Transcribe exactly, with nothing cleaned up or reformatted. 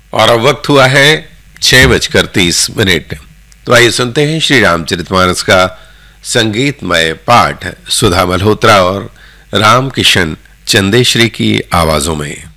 और अब वक्त हुआ है छह बजकर तीस मिनट। तो आइए सुनते हैं श्री रामचरितमानस का संगीतमय पाठ सुधा मल्होत्रा और राम किशन चंदेश्वरी की आवाजों में।